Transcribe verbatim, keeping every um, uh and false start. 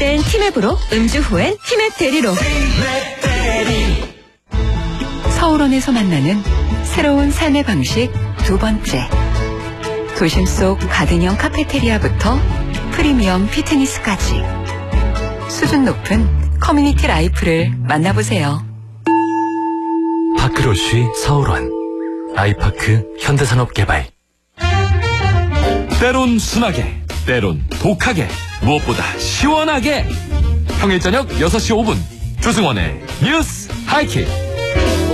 땐 티맵으로, 음주 후엔 티맵 대리로. 서울원에서 만나는 새로운 삶의 방식 두 번째. 도심 속 가든형 카페테리아부터 프리미엄 피트니스까지 수준 높은 커뮤니티 라이프를 만나보세요. 파크로쉬 서울원 아이파크 현대산업개발. 때론 순하게, 때론 독하게, 무엇보다 시원하게. 평일 저녁 여섯 시 오 분 조승원의 뉴스 하이킥.